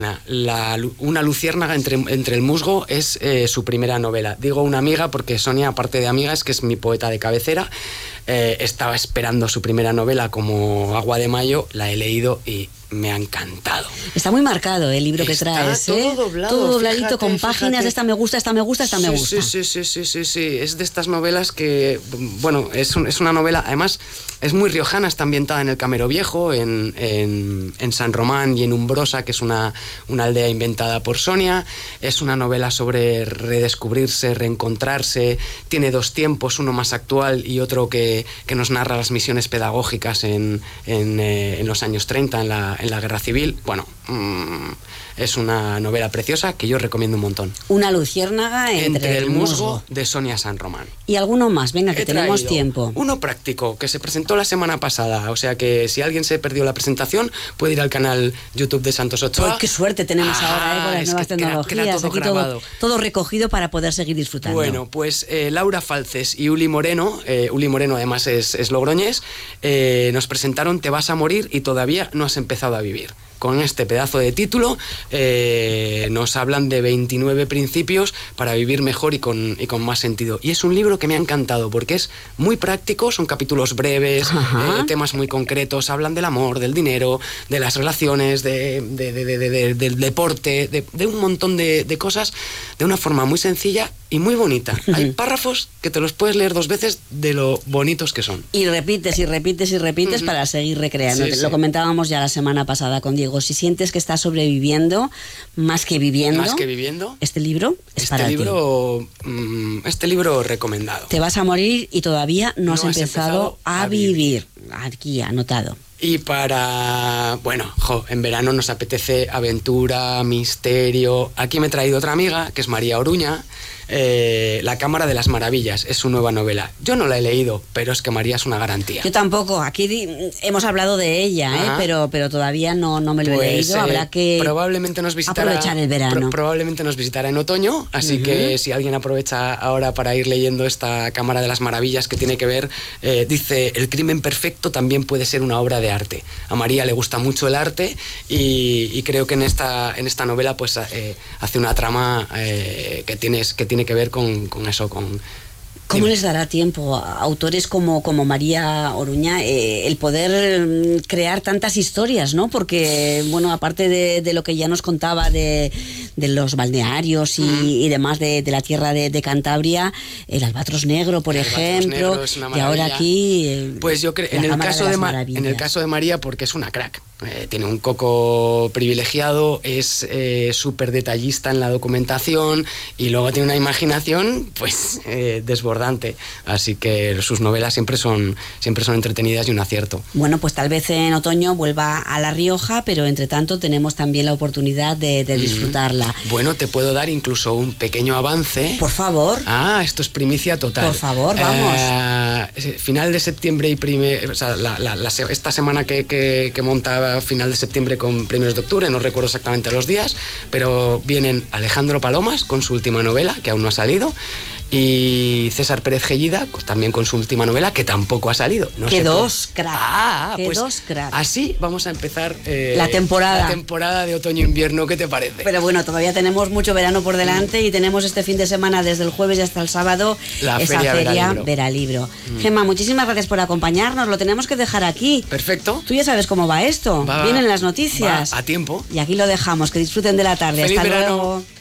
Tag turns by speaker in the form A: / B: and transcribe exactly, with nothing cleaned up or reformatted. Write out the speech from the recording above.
A: La, una luciérnaga entre, entre el musgo es eh, su primera novela. Digo una amiga porque Sonia, aparte de amiga, es que es mi poeta de cabecera. Eh, estaba esperando su primera novela como agua de mayo, la he leído y me ha encantado.
B: Está muy marcado el libro que
A: Está
B: traes,
A: todo
B: ¿eh?
A: doblado,
B: todo dobladito,
A: fíjate,
B: con páginas,
A: fíjate.
B: esta me gusta, esta me gusta, esta
A: sí,
B: me gusta.
A: Sí, sí, sí, sí, sí, sí. Es de estas novelas que, bueno, es, un, es una novela, además, es muy riojana, está ambientada en el Camero Viejo, en, en, en San Román y en Umbrosa, que es una, una aldea inventada por Sonia. Es una novela sobre redescubrirse, reencontrarse. Tiene dos tiempos, uno más actual y otro que, que nos narra las misiones pedagógicas en, en, eh, en los años treinta, en la, en la Guerra Civil. Bueno, mmm, es una novela preciosa que yo recomiendo un montón.
B: Una luciérnaga entre,
A: entre el musgo,
B: musgo
A: de Sonia San Román.
B: Y alguno más, venga, que
A: He
B: tenemos
A: traído
B: tiempo.
A: Uno práctico, que se presentó la semana pasada, o sea que si alguien se perdió la presentación, puede ir al canal YouTube de Santos Ochoa.
B: ¡Ay, qué suerte tenemos
A: ah,
B: ahora, eh, con las nuevas
A: que queda,
B: tecnologías!
A: queda todo
B: Aquí
A: grabado.
B: todo, todo recogido para poder seguir disfrutando.
A: Bueno, pues eh, Laura Falces y Uli Moreno, eh, Uli Moreno además es, es logroñés, eh, nos presentaron Te vas a morir y todavía no has empezado a vivir. Con este pedazo de título eh, nos hablan de veintinueve principios para vivir mejor y con, y con más sentido. Y es un libro que me ha encantado porque es muy práctico, son capítulos breves, eh, temas muy concretos, hablan del amor, del dinero, de las relaciones, de, de, de, de, de, de, del deporte, de, de un montón de, de cosas de una forma muy sencilla y muy bonita. Hay párrafos que te los puedes leer dos veces de lo bonitos que son.
B: Y repites y repites y repites uh-huh. para seguir recreando. Sí, lo sí. comentábamos ya la semana pasada con Diego. Si sientes que estás sobreviviendo más que viviendo,
A: más que viviendo,
B: este libro es
A: este
B: para
A: libro, ti. Mm, este libro recomendado.
B: Te vas a morir y todavía no, no has, has empezado, empezado a, a vivir. vivir. Aquí, anotado.
A: Y para, bueno, jo, en verano nos apetece aventura, misterio. Aquí me he traído otra amiga, que es María Oruña. Eh, La Cámara de las Maravillas es su nueva novela. Yo no la he leído, pero es que María es una garantía.
B: Yo tampoco. Aquí di- hemos hablado de ella, ¿eh? pero, pero todavía no, no me lo
A: pues,
B: he leído. Habrá que
A: probablemente nos visitará,
B: aprovechar el verano.
A: Pro- probablemente nos visitará en otoño, así uh-huh. que si alguien aprovecha ahora para ir leyendo esta Cámara de las Maravillas que tiene que ver, eh, dice, el crimen perfecto también puede ser una obra de arte. A María le gusta mucho el arte y, y creo que en esta, en esta novela pues eh, hace una trama eh, que, tienes, que tiene que ver con, con eso, con...
B: ¿Cómo les dará tiempo a autores como, como María Oruña eh, el poder crear tantas historias, ¿no? Porque, bueno, aparte de, de lo que ya nos contaba de, de los balnearios y, uh-huh. y demás de, de la tierra de, de Cantabria, el Albatros Negro, por
A: el
B: ejemplo,
A: Negro es una
B: y ahora aquí...
A: Eh, pues yo creo, en el, caso de, de Ma- en el caso de María, porque es una crack. Eh, tiene un coco privilegiado, es eh, súper detallista en la documentación y luego tiene una imaginación pues eh, desbordante, así que sus novelas siempre son, siempre son entretenidas y un acierto.
B: Bueno, pues tal vez en otoño vuelva a La Rioja, pero entre tanto tenemos también la oportunidad de, de disfrutarla.
A: Mm. Bueno, te puedo dar incluso un pequeño avance.
B: Por favor.
A: Ah, esto es primicia total.
B: Por favor, vamos.
A: Eh, final de septiembre y primer, o sea, la, la, la, esta semana que, que, que montaba final de septiembre con primeros de octubre, no recuerdo exactamente los días, pero vienen Alejandro Palomas con su última novela, que aún no ha salido, y César Pérez Gellida, pues, también con su última novela, que tampoco ha salido. No
B: que dos cracks.
A: Ah,
B: que
A: pues
B: dos cracks.
A: Así vamos a empezar eh,
B: la temporada.
A: La temporada de otoño-invierno, ¿qué te parece?
B: Pero bueno, todavía tenemos mucho verano por delante mm. y tenemos este fin de semana, desde el jueves y hasta el sábado,
A: la
B: esa
A: feria,
B: feria
A: Veralibro.
B: Veralibro. Mm. Gemma, muchísimas gracias por acompañarnos, lo tenemos que dejar aquí.
A: Perfecto.
B: Tú ya sabes cómo va esto,
A: va,
B: vienen las noticias.
A: Va a tiempo.
B: Y aquí lo dejamos, que disfruten de la tarde.
A: Feliz
B: hasta
A: verano.
B: luego.